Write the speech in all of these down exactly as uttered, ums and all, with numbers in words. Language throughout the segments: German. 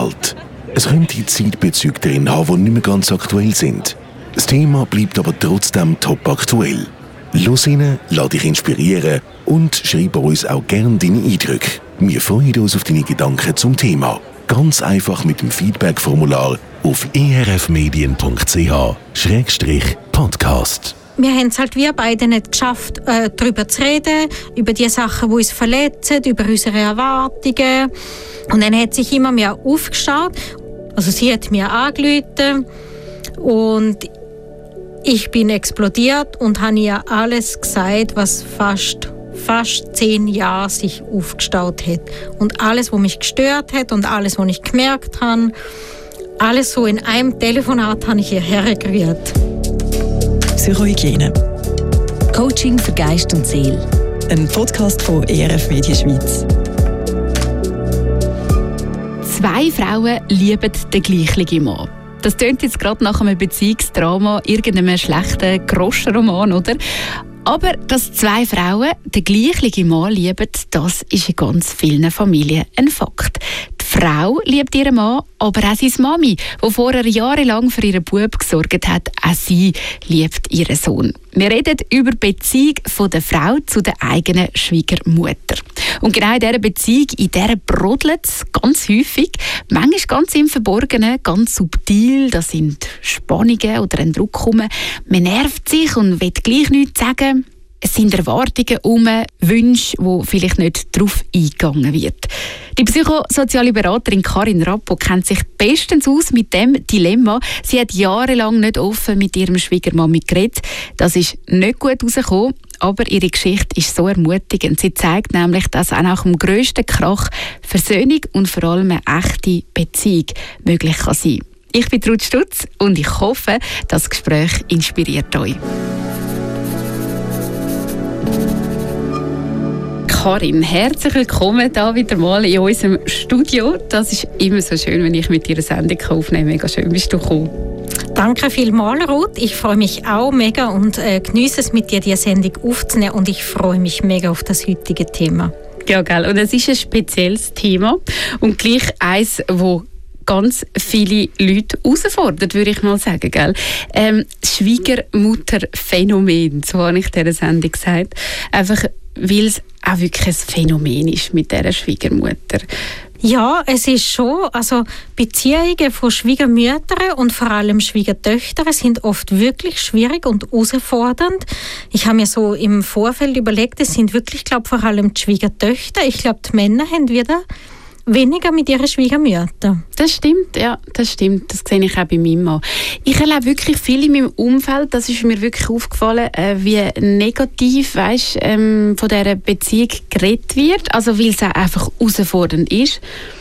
Haushalt. Es könnte Zeitbezüge drin haben, die nicht mehr ganz aktuell sind. Das Thema bleibt aber trotzdem top aktuell. Los rein, lass dich inspirieren und schreib uns auch gerne deine Eindrücke. Wir freuen uns auf deine Gedanken zum Thema. Ganz einfach mit dem Feedback-Formular auf e r f medien punkt c h schrägstrich podcast. Wir haben es halt wir beide nicht geschafft, äh, darüber zu reden, über die Sachen, die uns verletzen, über unsere Erwartungen. Und dann hat sich immer mehr aufgeschaut. Also sie hat mir angerufen und ich bin explodiert und habe ihr alles gesagt, was fast, fast zehn Jahre sich aufgestaut hat. Und alles, was mich gestört hat und alles, was ich gemerkt habe, alles so in einem Telefonat habe ich ihr hergerührt. Psychohygiene. Coaching für Geist und Seele. Ein Podcast von E R F Medien Schweiz. Zwei Frauen lieben den gleichen Mann. Das tönt jetzt gerade nach einem Beziehungsdrama, irgendeinem schlechten Groschenroman, oder? Aber dass zwei Frauen den gleichen Mann lieben, das ist in ganz vielen Familien ein Fakt. Die Frau liebt ihren Mann, aber auch seine Mami, die vorher jahrelang für ihren Bub gesorgt hat. Auch sie liebt ihren Sohn. Wir reden über die Beziehung von der Frau zu der eigenen Schwiegermutter. Und genau in dieser Beziehung, in dieser brodelt es ganz häufig, manchmal ganz im Verborgenen, ganz subtil. Das sind Spannungen oder ein Druck herum. Man nervt sich und will gleich nichts sagen. Es sind Erwartungen um Wünsche, wo vielleicht nicht darauf eingegangen wird. Die psychosoziale Beraterin Karin Rappo kennt sich bestens aus mit dem Dilemma. Sie hat jahrelang nicht offen mit ihrem Schwiegermami geredet. Das ist nicht gut herausgekommen, aber ihre Geschichte ist so ermutigend. Sie zeigt nämlich, dass auch nach dem grössten Krach Versöhnung und vor allem eine echte Beziehung möglich kann sein. Ich bin Ruth Stutz und ich hoffe, das Gespräch inspiriert euch. Karin, herzlich willkommen da wieder mal in unserem Studio. Das ist immer so schön, wenn ich mit dir eine Sendung aufnehme. Mega schön, bist du gekommen. Danke vielmals, Ruth. Ich freue mich auch mega und äh, genieße es, mit dir diese Sendung aufzunehmen. Und ich freue mich mega auf das heutige Thema. Ja, gell. Und es ist ein spezielles Thema und gleich eins, wo ganz viele Leute herausfordert, würde ich mal sagen. Gell? Ähm, Schwiegermutterphänomen, so habe ich dieser Sendung gesagt. Einfach, weil es auch wirklich ein Phänomen ist mit dieser Schwiegermutter. Ja, es ist schon, also Beziehungen von Schwiegermüttern und vor allem Schwiegertöchtern sind oft wirklich schwierig und herausfordernd. Ich habe mir so im Vorfeld überlegt, es sind wirklich, glaube vor allem die Schwiegertöchter. Ich glaube, die Männer haben wieder weniger mit ihren Schwiegermüttern. Das stimmt, ja, das stimmt. Das sehe ich auch bei meinem Mann. Ich erlebe wirklich viel in meinem Umfeld, das ist mir wirklich aufgefallen, äh, wie negativ, weißt, ähm, von dieser Beziehung geredet wird, also weil es auch einfach herausfordernd ist.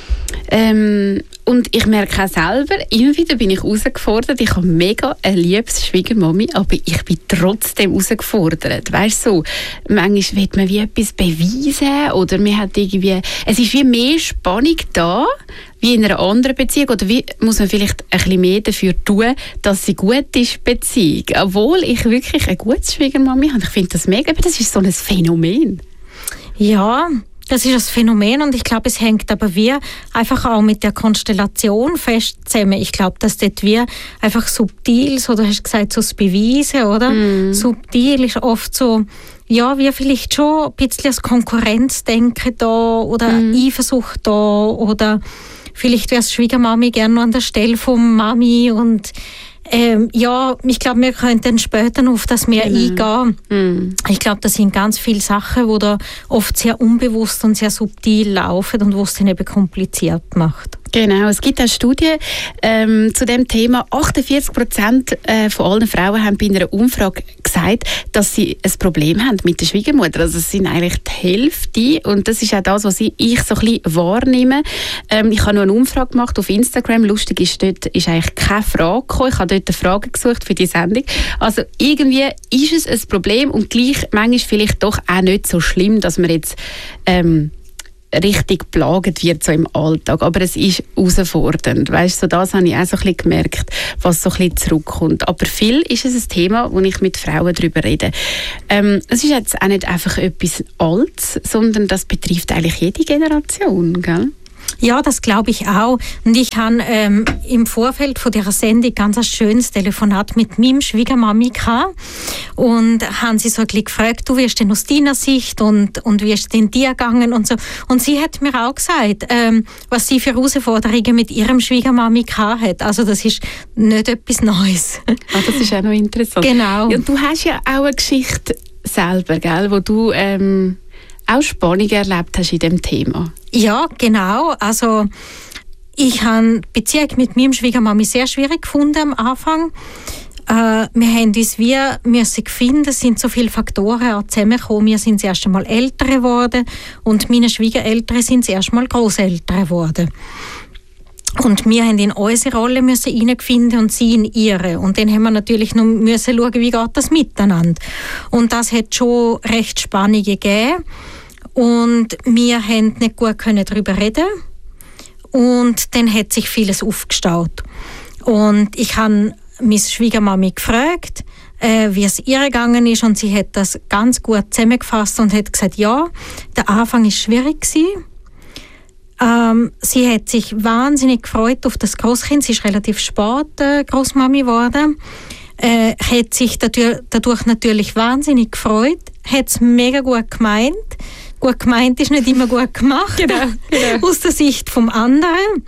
Ähm, und ich merke auch selber, immer wieder bin ich herausgefordert. Ich habe mega eine liebes Schwiegermami, aber ich bin trotzdem herausgefordert. Weißt du, so, manchmal will man wie etwas beweisen oder man hat irgendwie, es ist wie mehr Spannung da, wie in einer anderen Beziehung, oder wie muss man vielleicht ein bisschen mehr dafür tun, dass sie gut ist, Beziehung. Obwohl ich wirklich eine gute Schwiegermami habe. Ich finde das mega, aber das ist so ein Phänomen. Ja, das ist ein Phänomen und ich glaube, es hängt aber wie einfach auch mit der Konstellation fest zusammen. Ich glaube, dass dort wie einfach subtil, so du hast gesagt, so das Beweisen, oder? Mm. Subtil ist oft so, ja, wie vielleicht schon ein bisschen das Konkurrenzdenken da oder mm. Eifersucht da oder vielleicht wäre es Schwiegermami gerne noch an der Stelle von Mami und Ähm, ja, ich glaube, wir könnten später auf das mehr genau. eingehen. Mm. Ich glaube, das sind ganz viele Sachen, die da oft sehr unbewusst und sehr subtil laufen und was es dann eben kompliziert macht. Genau, es gibt auch Studien ähm, zu dem Thema. achtundvierzig Prozent äh, von allen Frauen haben bei einer Umfrage gesagt, dass sie ein Problem haben mit der Schwiegermutter. Also es sind eigentlich die Hälfte und das ist auch das, was ich, ich so ein bisschen wahrnehme. Ähm, ich habe noch eine Umfrage gemacht auf Instagram. Lustig ist, dort ist eigentlich keine Frage gekommen. Ich habe dort eine Frage gesucht für die Sendung. Also irgendwie ist es ein Problem und gleich manchmal vielleicht doch auch nicht so schlimm, dass man jetzt ähm, richtig plagt wird so im Alltag. Aber es ist herausfordernd. Weißt, so das habe ich auch so ein bisschen gemerkt, was so ein bisschen zurückkommt. Aber viel ist es ein Thema, wo ich mit Frauen darüber rede. Ähm, es ist jetzt auch nicht einfach etwas Altes, sondern das betrifft eigentlich jede Generation, gell? Ja, das glaube ich auch. Und ich habe ähm, im Vorfeld von dieser Sendung ganz ein schönes Telefonat mit meinem Schwiegermami gehabt. Und haben sie so ein bisschen gefragt, du, wie ist denn aus deiner Sicht und, und wie ist es denn dir gegangen und so. Und sie hat mir auch gesagt, ähm, was sie für Herausforderungen mit ihrem Schwiegermami gehabt hat. Also das ist nicht etwas Neues. Ah, das ist auch noch interessant. Genau. Ja, du hast ja auch eine Geschichte selber, gell, wo du ähm, auch Spannung erlebt hast in diesem Thema. Ja, genau. Also ich habe die Beziehung mit meinem Schwiegermami sehr schwierig gefunden am Anfang. Äh, wir haben uns wie müssen finden, es sind so viele Faktoren auch zusammengekommen. Wir sind das erste Mal älter geworden und meine Schwiegereltern sind das erste Mal Grosseltern geworden. Und wir haben in unsere Rolle müssen hineinfinden und sie in ihre. Und dann haben wir natürlich noch müssen schauen, wie geht das miteinander. Und das hat schon recht Spannungen gegeben. Und wir haben nicht gut können darüber reden. Und dann hat sich vieles aufgestaut. Und ich habe meine Schwiegermami gefragt, äh, wie es ihr gegangen ist. Und sie hat das ganz gut zusammengefasst und hat gesagt, ja, der Anfang war schwierig gewesen. Ähm, sie hat sich wahnsinnig gefreut auf das Grosskind. Sie ist relativ spät äh, Großmami geworden. Äh, hat sich dadurch, dadurch natürlich wahnsinnig gefreut. Hat es mega gut gemeint. Gut gemeint ist nicht immer gut gemacht. Genau, genau. Aus der Sicht vom anderen.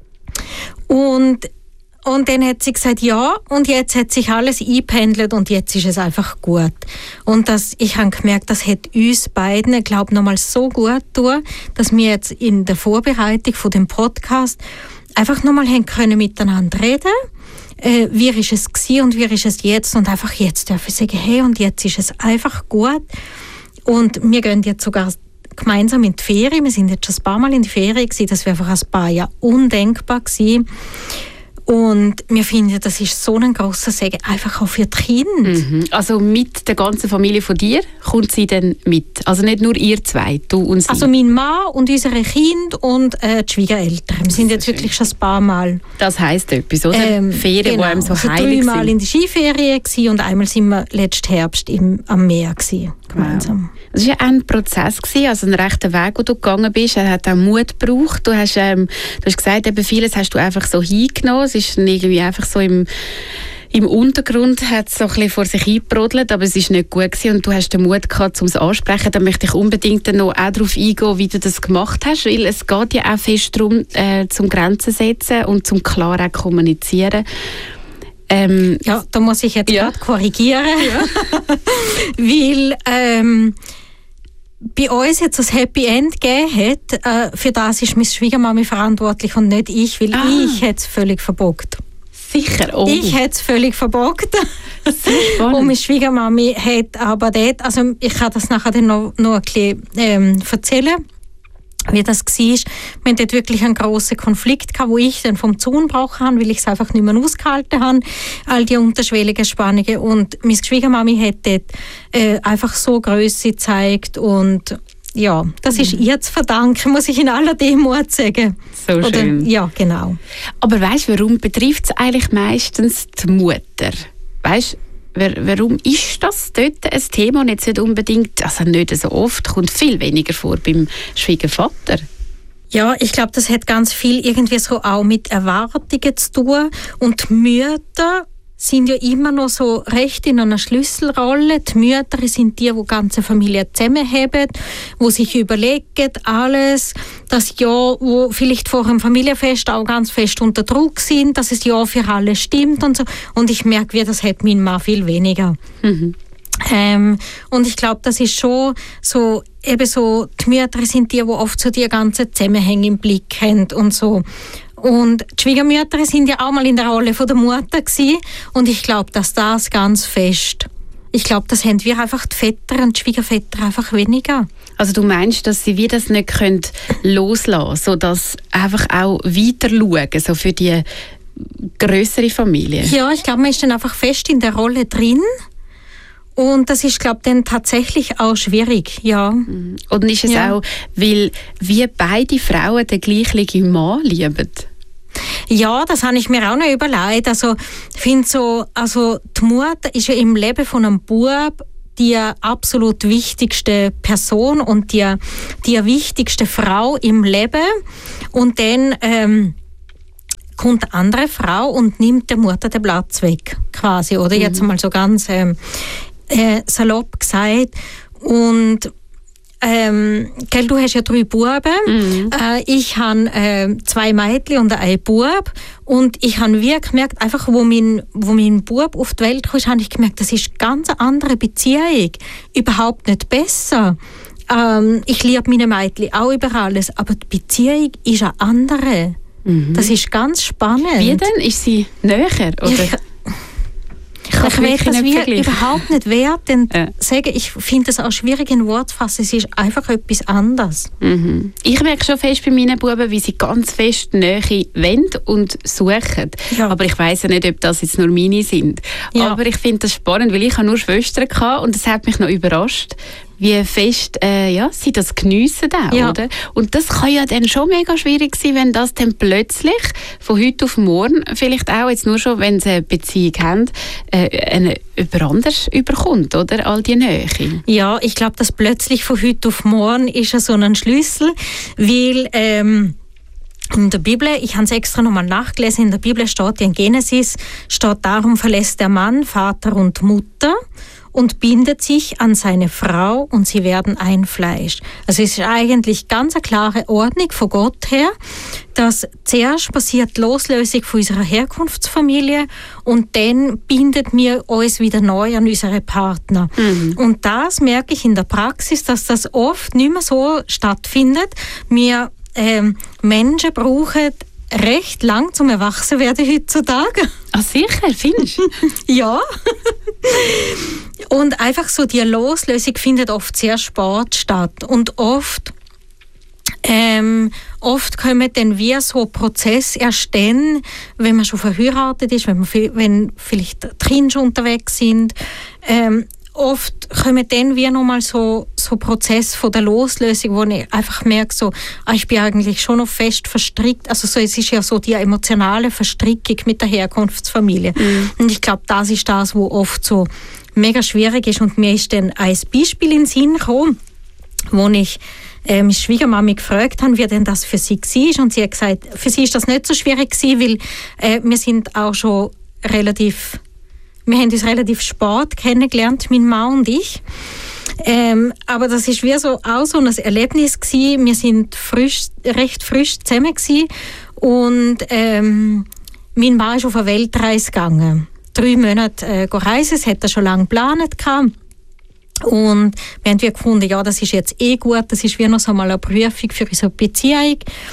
Und, und dann hat sie gesagt, ja, und jetzt hat sich alles eingependelt und jetzt ist es einfach gut. Und das, ich habe gemerkt, das hat uns beiden, ich glaube, nochmal so gut getan, dass wir jetzt in der Vorbereitung von dem Podcast einfach nochmal haben können miteinander reden. Äh, wie ist es gewesen und wie ist es jetzt? Und einfach jetzt dürfen sagen, hey, und jetzt ist es einfach gut. Und wir gehen jetzt sogar gemeinsam in die Ferien. Wir sind jetzt schon ein paar Mal in die Ferien gewesen. Das wäre einfach ein paar Jahre undenkbar gewesen. Und wir finden, das ist so ein grosser Segen, einfach auch für die Kinder. Mhm. Also mit der ganzen Familie von dir kommt sie dann mit? Also nicht nur ihr zwei, du und sie? Also mein Mann und unsere Kinder und äh, die Schwiegereltern. Wir sind jetzt wirklich schon ein paar Mal. Das heisst etwas, oder? Ähm, Ferien, genau. die einem so also heilig dreimal sind. in der Skiferien gewesen und einmal sind wir letzten Herbst im, am Meer gewesen, gemeinsam. Wow. Es war ja ein Prozess, also ein rechter Weg, den du gegangen bist. Er hat auch Mut gebraucht. Du hast, ähm, du hast gesagt, eben vieles hast du einfach so hingenommen. Es ist irgendwie einfach so im, im Untergrund hat es so ein bisschen vor sich eingebrodelt, aber es war nicht gut gewesen und du hast den Mut gehabt, um es anzusprechen. Da möchte ich unbedingt dann noch auch darauf eingehen, wie du das gemacht hast, weil es geht ja auch fest darum, äh, zum Grenzen setzen und zum klar auch kommunizieren. Ähm, ja, da muss ich jetzt ja. gerade korrigieren, ja. weil ähm, bei uns jetzt das Happy End gegeben hat, äh, für das ist meine Schwiegermami verantwortlich und nicht ich, weil ah. ich hätte es völlig verbockt. Sicher, oh. Ich hätte es völlig verbockt. Spannend. Und meine Schwiegermami hat aber dort, also ich kann das nachher dann noch, noch ein bisschen ähm, erzählen, wie das war. Wir hatten dort wirklich einen grossen Konflikt gehabt, wo ich dann vom Zaun gebrochen habe, weil ich es einfach nicht mehr ausgehalten habe, all die unterschwelligen Spannungen. Und meine Schwiegermami hat dort äh, einfach so Grösse gezeigt und ja, das mhm. ist ihr zu verdanken, muss ich in aller Demut sagen. So Oder, schön. ja, genau. Aber weißt du, warum betrifft es eigentlich meistens die Mutter? Weißt du, warum ist das dort ein Thema und jetzt nicht unbedingt, also nicht so oft, kommt viel weniger vor beim Schwiegervater? Ja, ich glaube, das hat ganz viel irgendwie so auch mit Erwartungen zu tun. Und die Mütter sind ja immer noch so recht in einer Schlüsselrolle. Die Mütter sind die, die die ganze Familie zusammenhalten, die sich überlegen, alles, das Jahr, wo vielleicht vor einem Familienfest auch ganz fest unter Druck sind, dass es ja für alle stimmt und so. Und ich merke, wie das hat mein Mann viel weniger. Mhm. Ähm, und ich glaube, das ist schon so, eben so, die Mütter sind die, die oft so die ganzen Zusammenhänge im Blick haben und so. Und die Schwiegermütter sind ja auch mal in der Rolle von der Mutter gewesen. Und ich glaube, dass das ganz fest, ich glaube, das haben wir einfach die Väter und die Schwiegerväter einfach weniger. Also du meinst, dass sie wie das nicht können loslassen, sodass einfach auch weiter schauen, so für die grössere Familie? Ja, ich glaube, man ist dann einfach fest in der Rolle drin. Und das ist, glaube ich, dann tatsächlich auch schwierig, ja. Und ist es ja auch, weil wir beide Frauen den gleichen Mann lieben? Ja, das habe ich mir auch noch überlegt. Also, ich finde so, also die Mutter ist ja im Leben von einem Bub die absolut wichtigste Person und die, die wichtigste Frau im Leben. Und dann ähm, kommt eine andere Frau und nimmt der Mutter den Platz weg, quasi. Oder mhm. jetzt mal so ganz ähm, äh, salopp gesagt. Und Ähm, gell, du hast ja drei Buben. Mhm. Äh, ich habe äh, zwei Mädchen und einen Bub. Und ich habe wirklich gemerkt, einfach wo mein, wo mein Bub auf die Welt kam, habe ich gemerkt, das ist eine ganz andere Beziehung. Überhaupt nicht besser. Ähm, ich liebe meine Mädchen auch über alles, aber die Beziehung ist eine andere. Mhm. Das ist ganz spannend. Wie denn? Ist sie näher? Oder? Ich, Ich will das wie überhaupt nicht werten. Ja. Sagen, ich finde das auch schwierig in Wort zu fassen. Es ist einfach etwas anderes. Mhm. Ich merke schon fest bei meinen Buben, wie sie ganz fest Nähe wollen und suchen. Ja. Aber ich weiss ja nicht, ob das jetzt nur meine sind. Ja. Aber ich finde das spannend, weil ich habe nur Schwestern hatte und das hat mich noch überrascht, wie fest äh, ja, sie das geniessen auch, ja. oder? Und das kann ja dann schon mega schwierig sein, wenn das dann plötzlich von heute auf morgen, vielleicht auch jetzt nur schon, wenn sie eine Beziehung haben, äh, eine, über anders überkommt, oder? All die Nähe. Ja, ich glaube, das plötzlich von heute auf morgen ist ja so ein Schlüssel, weil ähm, in der Bibel, ich habe es extra nochmal nachgelesen, in der Bibel steht in Genesis, steht, darum verlässt der Mann Vater und Mutter und bindet sich an seine Frau und sie werden ein Fleisch. Also es ist eigentlich ganz eine klare Ordnung von Gott her, dass zuerst passiert die Loslösung von unserer Herkunftsfamilie und dann bindet wir uns wieder neu an unsere Partner. Mhm. Und das merke ich in der Praxis, dass das oft nicht mehr so stattfindet. Wir ähm, Menschen brauchen recht lang zum Erwachsenwerden heutzutage. Ah, sicher, findest du? Ja. Und einfach so die Loslösung findet oft sehr spät statt. Und oft, ähm, oft kommen dann wie so Prozesse erst dann, wenn man schon verheiratet ist, wenn, man, wenn vielleicht die Kinder schon unterwegs sind. Ähm, Oft kommen dann wie nochmal so, so Prozesse von der Loslösung, wo ich einfach merke, so, ah, ich bin eigentlich schon noch fest verstrickt. Also so, es ist ja so die emotionale Verstrickung mit der Herkunftsfamilie. Mhm. Und ich glaube, das ist das, was oft so mega schwierig ist. Und mir ist dann ein Beispiel in den Sinn gekommen, wo ich äh, meine Schwiegermami gefragt habe, wie denn das für sie war. Und sie hat gesagt, für sie ist das nicht so schwierig gewesen, weil äh, wir sind auch schon relativ... Wir haben uns relativ spät kennengelernt, mein Mann und ich. Ähm, aber das ist wie so auch so ein Erlebnis gewesen. Wir sind frisch, recht frisch zusammen gewesen. Und ähm, mein Mann ist auf eine Weltreise gegangen. Drei Monate äh, reisen, das hat er schon lange geplant gehabt. Und wir haben gefunden, ja, das ist jetzt eh gut, das ist wie noch so mal eine Prüfung für unsere Beziehung.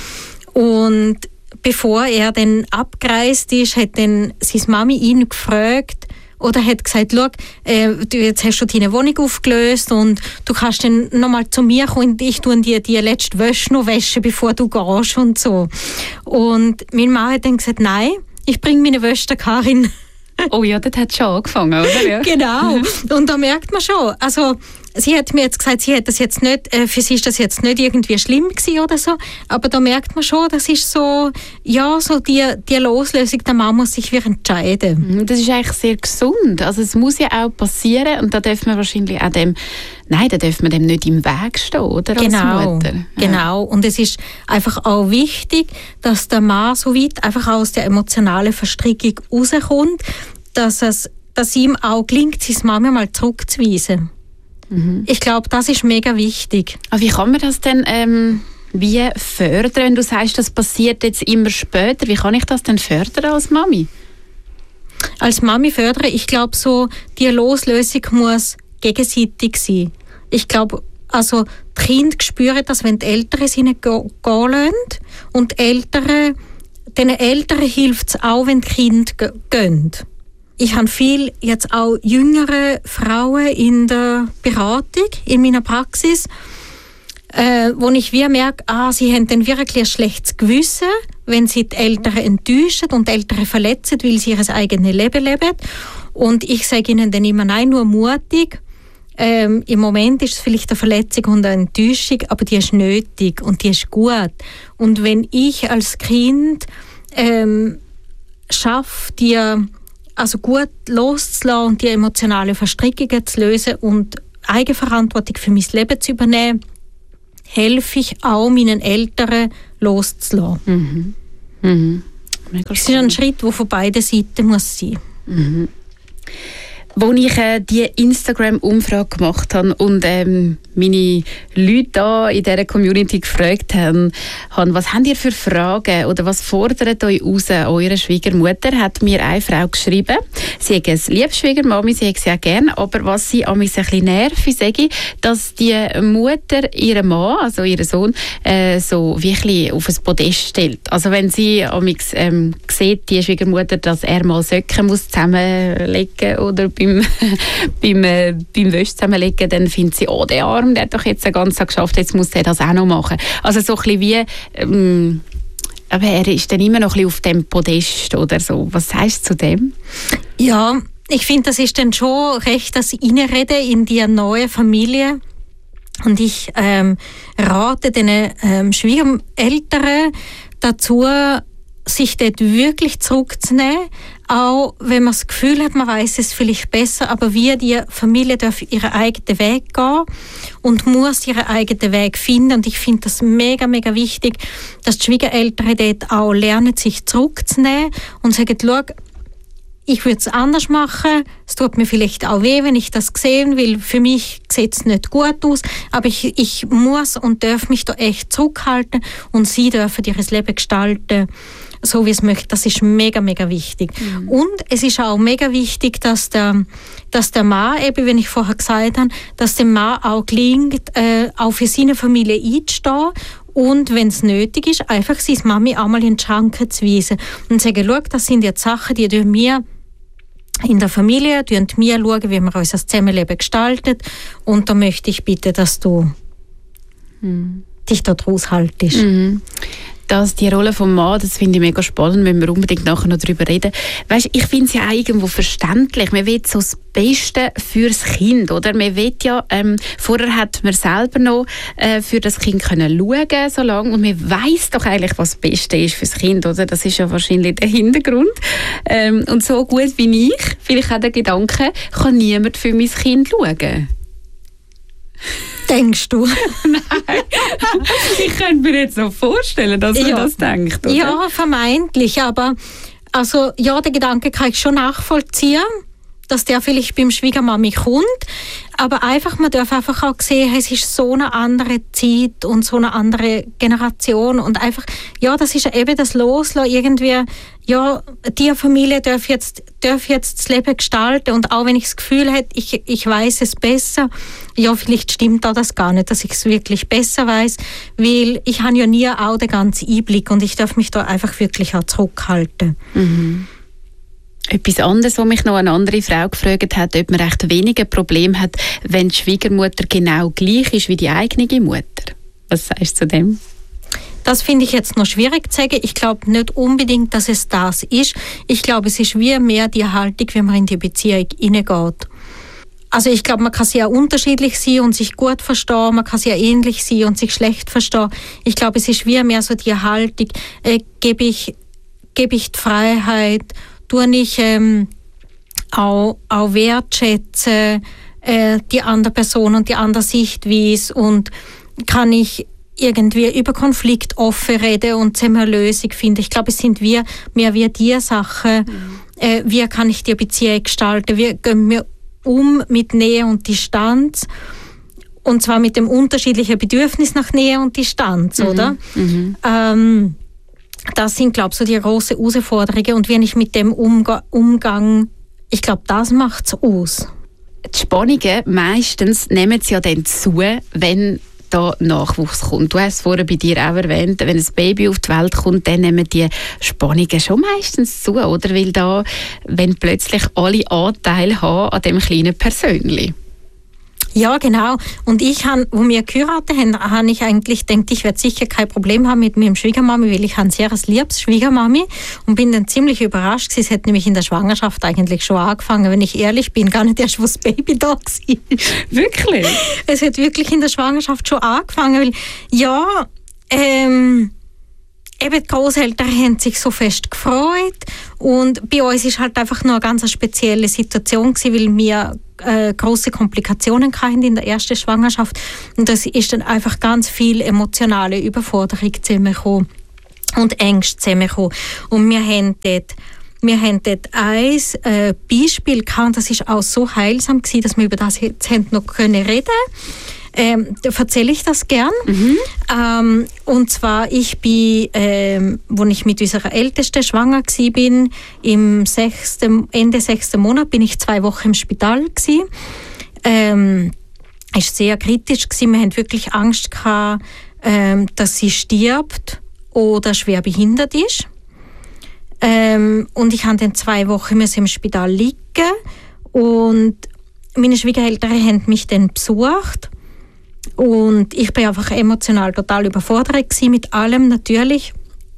Und bevor er dann abgereist ist, hat dann seine Mami ihn gefragt, oder hat gesagt, schau, äh, du, jetzt hast du deine Wohnung aufgelöst und du kannst dann nochmal zu mir kommen und ich tue dir die letzte Wäsche noch waschen, bevor du gehst und so. Und mein Mann hat dann gesagt, nein, ich bringe meine Wäsche der Karin. Oh ja, das hat schon angefangen, oder? Ja. Genau. Und da merkt man schon, also sie hat mir jetzt gesagt, sie hat das jetzt nicht, äh, für sie ist das jetzt nicht irgendwie schlimm gewesen oder so, aber da merkt man schon, das ist so, ja, so die, die Loslösung, der Mann muss sich wieder entscheiden. Das ist eigentlich sehr gesund, also es muss ja auch passieren und da darf man wahrscheinlich auch dem, nein, da darf man dem nicht im Weg stehen, oder? Genau, als Mutter. Ja. Genau. Und es ist einfach auch wichtig, dass der Mann so weit einfach aus der emotionalen Verstrickung rauskommt, dass es, dass ihm auch gelingt, seine Mama mal zurückzuweisen. Mhm. Ich glaube, das ist mega wichtig. Aber wie kann man das denn ähm, wie fördern, wenn du sagst, das passiert jetzt immer später? Wie kann ich das denn fördern als Mami? Als Mami fördern, ich glaube, so, die Loslösung muss gegenseitig sein. Ich glaube, also die Kinder spüren das, wenn die Eltern sie nicht gehen lassen. Und die Eltern, den Eltern hilft es auch, wenn die Kinder gehen. Ich habe viel jetzt auch jüngere Frauen in der Beratung, in meiner Praxis, äh, wo ich wie merke, ah, sie haben dann wirklich ein schlechtes Gewissen, wenn sie die Eltern enttäuschen und die Eltern verletzen, weil sie ihr eigenes Leben leben. Und ich sage ihnen dann immer, nein, nur mutig. Ähm, Im Moment ist es vielleicht eine Verletzung und eine Enttäuschung, aber die ist nötig und die ist gut. Und wenn ich als Kind ähm, schaffe, die also gut loszulassen und die emotionalen Verstrickungen zu lösen und Eigenverantwortung für mein Leben zu übernehmen, helfe ich auch meinen Eltern loszulassen. Mhm. Mhm. Es ist ein Schritt, der von beiden Seiten muss sein. Mhm. Als ich äh, die Instagram-Umfrage gemacht habe und ähm, meine Leute da in dieser Community gefragt haben, haben, was habt ihr für Fragen oder was fordert euch raus an eure Schwiegermutter, hat mir eine Frau geschrieben. Sie hat eine Liebschwiegermami, sie hat sie auch gerne, aber was sie an mich ein bisschen nervt, sage ich, dass die Mutter ihren Mann, also ihren Sohn, äh, so wirklich auf ein Podest stellt. Also wenn sie an mich ähm, sieht, die Schwiegermutter, dass er mal Socken muss zusammenlegen oder beim, beim, äh, beim Wäsche zusammenlegen, dann findet sie, oh, der Arm, der hat doch jetzt den ganzen Tag geschafft, jetzt muss er das auch noch machen. Also so ein bisschen wie, ähm, aber er ist dann immer noch ein bisschen auf dem Podest oder so. Was sagst du zu dem? Ja, ich finde, das ist dann schon recht das Innenreden in die neue Familie. Und ich ähm, rate den ähm, Schwiegereltern dazu, sich dort wirklich zurückzunehmen, auch wenn man das Gefühl hat, man weiß es vielleicht besser, aber wie die Familie darf ihren eigenen Weg gehen und muss ihren eigenen Weg finden. Und ich finde das mega, mega wichtig, dass die Schwiegereltern dort auch lernen, sich zurückzunehmen und sagen, schau, ich würde es anders machen, es tut mir vielleicht auch weh, wenn ich das sehen will, für mich sieht es nicht gut aus, aber ich, ich muss und darf mich da echt zurückhalten und sie dürfen ihr Leben gestalten, so wie es möchte. Das ist mega, mega wichtig. Mhm. Und es ist auch mega wichtig, dass der, dass der Mann, eben, wie ich vorher gesagt habe, dass dem Mann auch gelingt, äh, auch für seine Familie einzustehen und, wenn es nötig ist, einfach seine Mami auch mal in die Schranken zu weisen und sagen, schau, das sind jetzt Sachen, die durch mir in der Familie, schauen wir schauen, wie wir unser Zusammenleben gestalten, und da möchte ich bitte, dass du mhm. dich dort raushaltest. Mhm. Das, die Rolle vom Mann, das finde ich mega spannend, wenn wir unbedingt nachher noch darüber reden. Weißt, ich finde es ja auch irgendwo verständlich. Man will so das Beste fürs Kind, oder? Man will ja, ähm, vorher hat man selber noch äh, für das Kind können schauen, so lange, und man weiss doch eigentlich, was das Beste ist fürs Kind, oder? Das ist ja wahrscheinlich der Hintergrund. Ähm, und so gut wie ich, vielleicht auch der Gedanke, kann niemand für mein Kind schauen. Denkst du? Nein. Ich könnte mir jetzt noch vorstellen, dass man ja. das denkt, oder? Ja, vermeintlich, aber also, ja, den Gedanken kann ich schon nachvollziehen, dass der vielleicht beim Schwiegermami kommt, aber einfach, man darf einfach auch sehen, es ist so eine andere Zeit und so eine andere Generation und einfach, ja, das ist eben das Loslassen, irgendwie, ja, die Familie darf jetzt, darf jetzt das Leben gestalten, und auch wenn ich das Gefühl hätte, ich, ich weiß es besser, ja, vielleicht stimmt auch das gar nicht, dass ich es wirklich besser weiß, weil ich habe ja nie auch den ganzen Einblick und ich darf mich da einfach wirklich auch zurückhalten. Mhm. Etwas anderes, was mich noch eine andere Frau gefragt hat, ob man recht weniger Probleme hat, wenn die Schwiegermutter genau gleich ist wie die eigene Mutter. Was sagst du zu dem? Das finde ich jetzt noch schwierig zu sagen. Ich glaube nicht unbedingt, dass es das ist. Ich glaube, es ist wie mehr die Haltung, wenn man in die Beziehung hineingeht. Also ich glaube, man kann sehr unterschiedlich sein und sich gut verstehen, man kann sehr ähnlich sein und sich schlecht verstehen. Ich glaube, es ist wie mehr so die Haltung, äh, gebe ich, gebe ich die Freiheit, tue ich ähm, auch, auch wertschätzen, äh, die andere Person und die andere Sichtweise, und kann ich irgendwie über Konflikt offen reden und zusammen eine Lösung finden. Ich glaube, es sind wir, mehr wie die Sachen, mhm. äh, wie kann ich die Beziehung gestalten, wie gehen wir um mit Nähe und Distanz, und zwar mit dem unterschiedlichen Bedürfnis nach Nähe und Distanz, mhm. oder? Mhm. Ähm, Das sind, glaube ich, so die grossen Herausforderungen. Und wenn ich mit dem umga- umgang, ich glaube, das macht es aus. Die Spannungen meistens nehmen sie ja dann zu, wenn da Nachwuchs kommt. Du hast es vorher bei dir auch erwähnt, wenn ein Baby auf die Welt kommt, dann nehmen die Spannungen schon meistens zu, oder? Weil da, wenn plötzlich alle Anteile haben an dem kleinen Persönchen. Ja, genau. Und ich han, wo wir geheiratet haben, habe ich eigentlich gedacht, ich werde sicher kein Problem haben mit meinem Schwiegermami, weil ich habe ein sehr liebes Schwiegermami, und bin dann ziemlich überrascht gewesen. Es hat nämlich in der Schwangerschaft eigentlich schon angefangen, wenn ich ehrlich bin, gar nicht erst, wo das Baby da war. Wirklich? Es hat wirklich in der Schwangerschaft schon angefangen, weil, ja, ähm, eben die Grosseltern haben sich so fest gefreut und bei uns ist halt einfach nur eine ganz spezielle Situation gewesen, weil wir äh, grosse Komplikationen hatten in der ersten Schwangerschaft und das ist dann einfach ganz viel emotionale Überforderung zusammengekommen und Ängste zusammengekommen. Und wir haben dort, wir haben dort ein äh, Beispiel gehabt, und das ist auch so heilsam gewesen, dass wir über das jetzt noch reden können. Ähm, da erzähle ich das gern. Mhm. Ähm, und zwar, ich bin, ähm, als ich mit unserer Ältesten schwanger war, bin, im sechsten, Ende sechsten Monat, bin ich zwei Wochen im Spital gewesen. Ähm, es war sehr kritisch gewesen. Wir hatten wirklich Angst gehabt, ähm, dass sie stirbt oder schwer behindert ist. Ähm, und ich musste dann zwei Wochen im Spital liegen und meine Schwiegereltern haben mich dann besucht. Und ich bin einfach emotional total überfordert gewesen mit allem natürlich.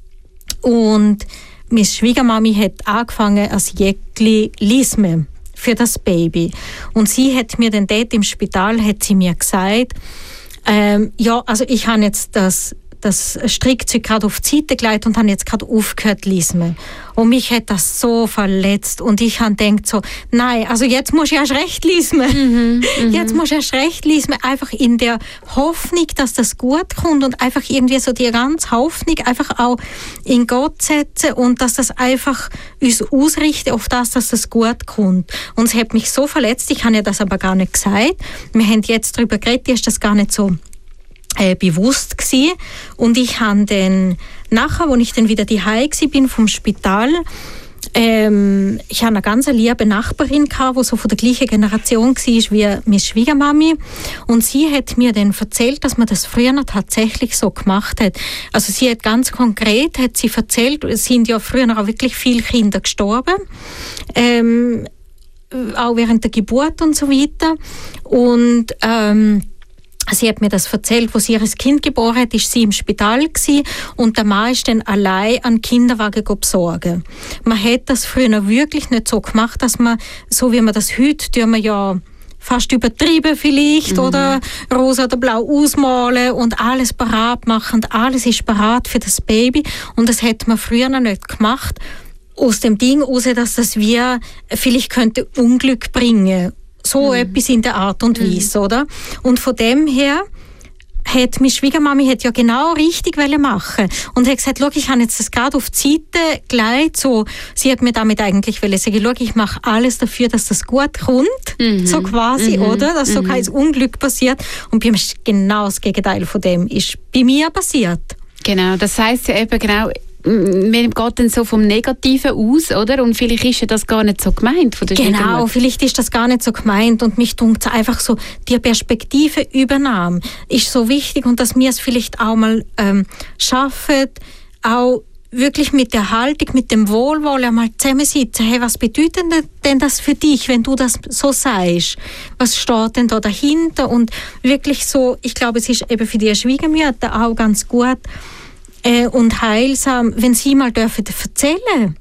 Und meine Schwiegermami hat angefangen als Jäckli Lisme für das Baby. Und sie hat mir dann dort im Spital hat sie mir gesagt, ähm, ja, also ich habe jetzt das das Strickzeug gerade auf die Seite gelegt und habe jetzt gerade aufgehört zu lesen. Und mich hat das so verletzt. Und ich habe gedacht so, nein, also jetzt musst du erst recht lesen. Mhm, jetzt musst du erst recht lesen. Einfach in der Hoffnung, dass das gut kommt und einfach irgendwie so die ganze Hoffnung einfach auch in Gott setzen und dass das einfach uns ausrichtet auf das, dass das gut kommt. Und es hat mich so verletzt, ich habe ja das aber gar nicht gesagt. Wir haben jetzt darüber geredet, ist das gar nicht so Äh, bewusst gsi. Und ich habe dann nachher, als ich dann wieder daheim gsi bin vom Spital, ähm, ich hatte eine ganz liebe Nachbarin gehabt, die so von der gleichen Generation war wie meine Schwiegermami. Und sie hat mir dann erzählt, dass man das früher noch tatsächlich so gemacht hat. Also sie hat ganz konkret hat sie erzählt, es sind ja früher auch wirklich viele Kinder gestorben. Ähm, auch während der Geburt und so weiter. Und ähm, sie hat mir das erzählt, als sie ihr Kind geboren hat, war sie im Spital gewesen, und der Mann ist dann allein an den Kinderwagen besorgen. Man hat das früher wirklich nicht so gemacht, dass man, so wie man das heute, tun wir ja fast übertrieben vielleicht, mhm. oder rosa oder blau ausmalen und alles parat machen, und alles ist parat für das Baby, und das hat man früher noch nicht gemacht, aus dem Ding heraus, dass das wir vielleicht könnte Unglück bringen. So mhm. etwas in der Art und Weise, mhm. oder? Und von dem her hat meine Schwiegermami hat ja genau richtig machen und hat gesagt, schau, ich habe jetzt das gerade auf die Seite gelegt, so. Sie hat mir damit eigentlich sagen, schau, ich mache alles dafür, dass das gut kommt, mhm. so quasi, mhm. oder? Dass so mhm. kein Unglück passiert. Und bei mir ist genau das Gegenteil von dem ist bei mir passiert. Genau, das heisst ja eben genau, man geht dann so vom Negativen aus, oder? Und vielleicht ist ja das gar nicht so gemeint von der Genau, Schwiegermutter. vielleicht ist das gar nicht so gemeint und mich dunkt einfach so, die Perspektivenübernahme ist so wichtig und dass wir es vielleicht auch mal ähm, schaffen, auch wirklich mit der Haltung, mit dem Wohlwollen einmal zusammensitzen. Hey, was bedeutet denn das für dich, wenn du das so sagst? Was steht denn da dahinter? Und wirklich so, ich glaube, es ist eben für die Schwiegermütter auch ganz gut, Äh, und heilsam, wenn Sie mal dürfen erzählen,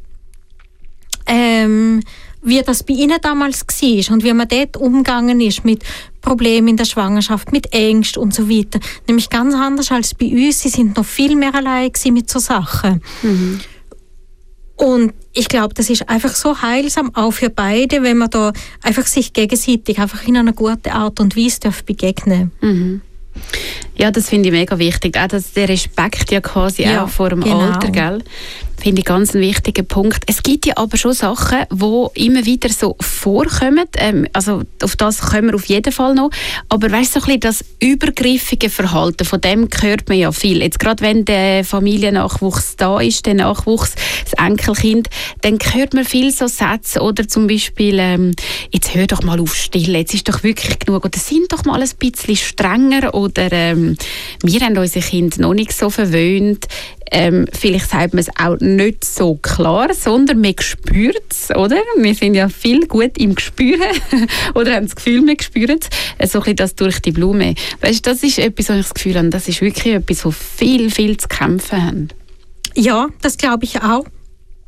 ähm, wie das bei Ihnen damals war und wie man dort umgegangen ist mit Problemen in der Schwangerschaft, mit Ängsten und so weiter. Nämlich ganz anders als bei uns. Sie sind noch viel mehr allein mit so Sachen. Mhm. Und ich glaube, das ist einfach so heilsam, auch für beide, wenn man da einfach sich gegenseitig einfach in einer guten Art und Weise darf begegnen. Mhm. Ja, das finde ich mega wichtig. Auch das, der Respekt ja quasi ja, auch vor dem genau. Alter, gell? Finde ich ganz einen wichtigen Punkt. Es gibt ja aber schon Sachen, die immer wieder so vorkommen. Ähm, also auf das kommen wir auf jeden Fall noch. Aber weißt du, so ein bisschen das übergriffige Verhalten, von dem hört man ja viel. Jetzt gerade wenn der Familiennachwuchs da ist, der Nachwuchs, das Enkelkind, dann hört man viel so Sätze oder zum Beispiel, ähm, jetzt hör doch mal auf stillen, jetzt ist doch wirklich genug. Oder sind doch mal ein bisschen strenger. Oder ähm, wir haben unsere Kinder noch nicht so verwöhnt. Ähm, vielleicht sagt man es auch nicht so klar, sondern man spürt es, oder? Wir sind ja viel gut im Gespüren oder haben das Gefühl, wir spüren es. So ein bisschen das durch die Blume. Weißt du, das ist etwas, wo ich das Gefühl habe, das ist wirklich etwas, wo viel, viel zu kämpfen haben. Ja, das glaube ich auch.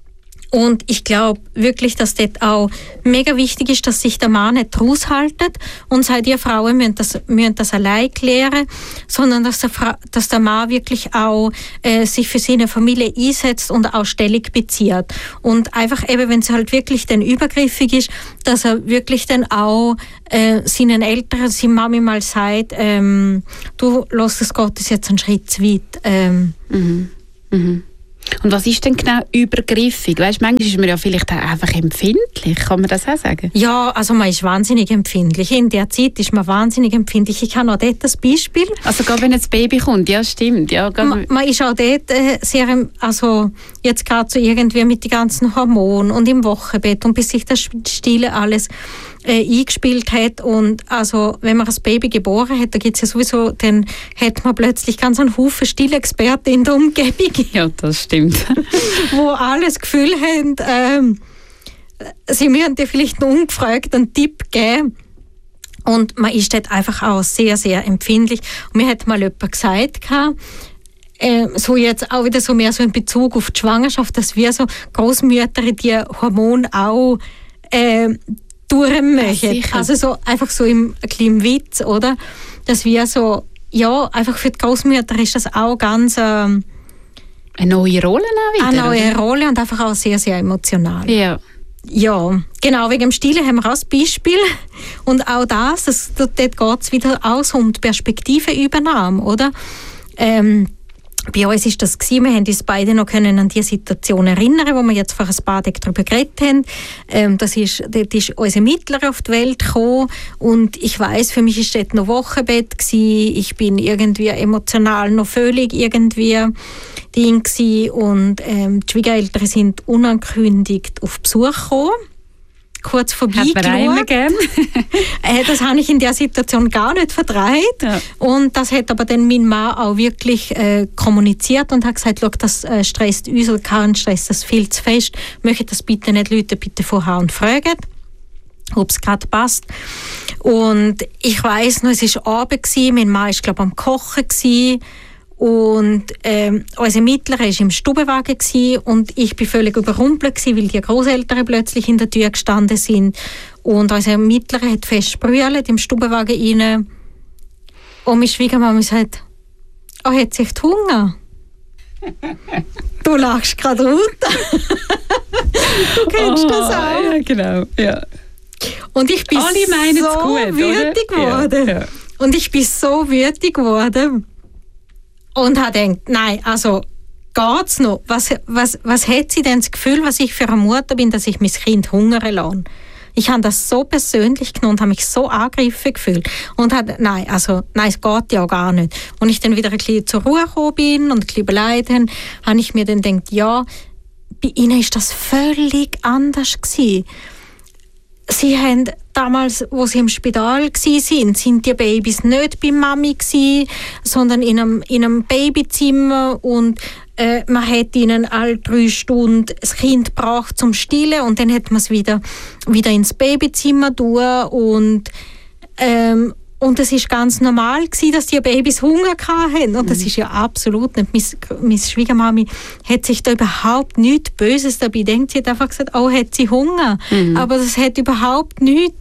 Und ich glaube wirklich, dass dort auch mega wichtig ist, dass sich der Mann nicht raushaltet und sagt, ihr Frauen müssen das, müssen das allein klären, sondern dass der, Fra- dass der Mann wirklich auch äh, sich für seine Familie einsetzt und auch Stellung bezieht. Und einfach eben, wenn es halt wirklich dann übergriffig ist, dass er wirklich dann auch äh, seinen Eltern, seiner Mami mal sagt, ähm, du, lass es Gottes jetzt einen Schritt zu weit. Ähm, Mhm. Mhm. Und was ist denn genau übergriffig? Weißt, manchmal ist man ja vielleicht auch einfach empfindlich, kann man das auch sagen? Ja, also man ist wahnsinnig empfindlich. In der Zeit ist man wahnsinnig empfindlich. Ich habe auch dort das Beispiel. Also gerade wenn das Baby kommt, ja stimmt. Ja, man, man ist auch dort äh, sehr, also jetzt gerade so irgendwie mit den ganzen Hormonen und im Wochenbett und bis sich das Stille alles äh, eingespielt hat und also wenn man das Baby geboren hat, da gibt's ja sowieso, dann hat man plötzlich ganz einen Haufen Stillexperten in der Umgebung. Ja, das stimmt. Wo alles Gefühl haben, ähm, sie müssen dir vielleicht einen ungefragten Tipp geben. Und man ist dort einfach auch sehr, sehr empfindlich. Und mir hat mal jemand gesagt, äh, so jetzt auch wieder so mehr so in Bezug auf die Schwangerschaft, dass wir so Großmütter die Hormone auch äh, durchmachen. Ja, also so einfach so im kleinen Witz, oder? Dass wir so, ja, einfach für die Großmütter ist das auch ganz ähm, eine neue Rolle auch wieder, eine neue oder? Rolle und einfach auch sehr, sehr emotional. Ja. Ja, genau, wegen dem Stillen haben wir auch das Beispiel. Und auch das, das dort geht es wieder auch so um die Perspektivenübernahme, oder? Ähm, bei uns ist das gewesen, wir haben uns beide noch können an die Situation erinnern, wo wir jetzt vor ein paar Tagen darüber geredet haben. Ähm, das ist, dort ist unser Mittlerer auf die Welt gekommen und ich weiss, für mich ist dort noch Wochenbett gewesen. Ich bin irgendwie emotional noch völlig irgendwie Ding gewesen und ähm, die Schwiegereltern sind unangekündigt auf Besuch gekommen. Kurz vorbeigeschaut. äh, das habe ich in der Situation gar nicht verdreht. Ja. Und das hat aber dann mein Mann auch wirklich äh, kommuniziert und hat gesagt, schau, das äh, stresst uns oder kann stresst das viel zu fest. Möchte das bitte nicht Leute bitte vorher und fragen, ob es gerade passt. Und ich weiss noch, es war Abend gewesen, mein Mann war, glaube ich, am Kochen gewesen. Und ähm, unser Mittlerer war im Stubenwagen gewesen, und ich war völlig überrumpelt gewesen, weil die Großeltern plötzlich in der Tür gestanden sind. Und unser Mittlerer hat fest sprüht im Stubenwagen rein. Und meine Schwiegermama sagt, oh, hat sich die Hunger? Du lachst gerade runter. Du kennst oh, das auch. Ja, genau. Ja. Und ich bin Alle meinen so gut, wütig geworden. Ja, ja. Und ich bin so wütig geworden. Und habe gedacht, nein, also geht's noch? Was, was, was hat sie denn das Gefühl, was ich für eine Mutter bin, dass ich mein Kind hungern lasse? Ich habe das so persönlich genommen und habe mich so angegriffen gefühlt. Und habe, nein, also, nein, es geht ja gar nicht. Und ich dann wieder ein bisschen zur Ruhe gekommen bin und ein bisschen beleidigt, habe ich mir dann gedacht, ja, bei ihnen ist das völlig anders gewesen. Sie haben damals, wo sie im Spital waren, sind die Babys nicht bei Mami gewesen, sondern in einem, in einem Babyzimmer, und äh, man hat ihnen alle drei Stunden das Kind gebracht zum Stillen und dann hat man es wieder, wieder ins Babyzimmer tun und ähm, Und es war ganz normal gewesen, dass die Babys Hunger hatten. Und das ist ja absolut nicht. Meine, meine Schwiegermami hat sich da überhaupt nichts Böses dabei gedacht. Sie hat einfach gesagt, oh, hat sie Hunger. Mhm. Aber das hat überhaupt nichts.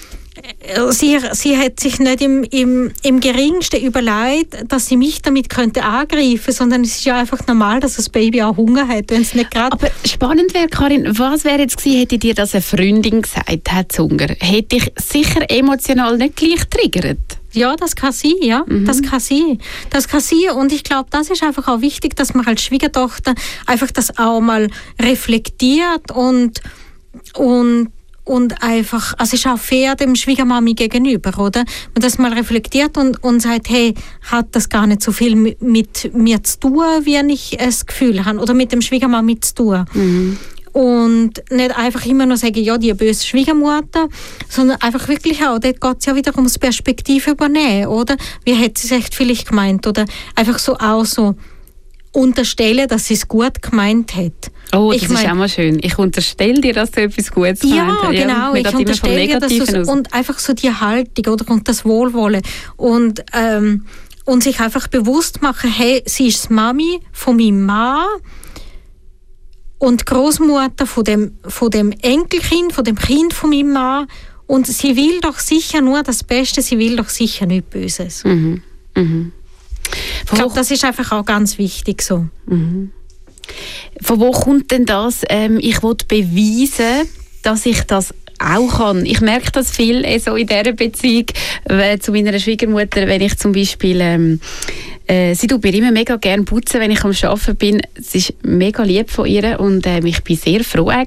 Sie, sie hat sich nicht im, im, im geringsten überlegt, dass sie mich damit könnte angreifen, sondern es ist ja einfach normal, dass das Baby auch Hunger hat, wenn es nicht gerade... Aber spannend wäre, Karin, was wäre jetzt gewesen, hätte dir das eine Freundin gesagt, hat Hunger? Hätte dich sicher emotional nicht gleich triggert? Ja, das kann sein, ja. Mhm. Das kann sein. Das kann sein. Und ich glaube, das ist einfach auch wichtig, dass man als Schwiegertochter einfach das auch mal reflektiert und, und Und einfach, also es ist auch fair dem Schwiegermami gegenüber, oder? Und das mal reflektiert und, und sagt, hey, hat das gar nicht so viel mit, mit mir zu tun, wie ich das Gefühl habe, oder mit dem Schwiegermami zu tun. Mhm. Und nicht einfach immer nur sagen, ja, die böse Schwiegermutter, sondern einfach wirklich auch, dort geht es ja wieder ums Perspektive übernehmen, oder? Wie hat sie es echt vielleicht gemeint? Oder einfach so auch so unterstellen, dass sie es gut gemeint hat. Oh, das ich ist mein, auch mal schön. Ich unterstelle dir, dass du etwas Gutes gemeint hast. Ja, genau. Ich unterstelle dir, dass es, und einfach so die Haltung, oder, und das Wohlwollen. Und, ähm, und sich einfach bewusst machen, hey, sie ist die Mami von meinem Mann. und Großmutter von dem, von dem Enkelkind, von dem Kind von meinem Mann. Und sie will doch sicher nur das Beste, sie will doch sicher nichts Böses. Mhm. Mhm. Ich glaube, das ist einfach auch ganz wichtig so. Mhm. Von wo kommt denn das, ähm, ich will beweisen, dass ich das auch kann? Ich merke das viel äh, so in dieser Beziehung äh, zu meiner Schwiegermutter, wenn ich zum Beispiel ähm, äh, sie tut mir immer mega gerne putzen, wenn ich am Arbeiten bin. Es ist mega lieb von ihr und äh, ich bin sehr froh eigentlich,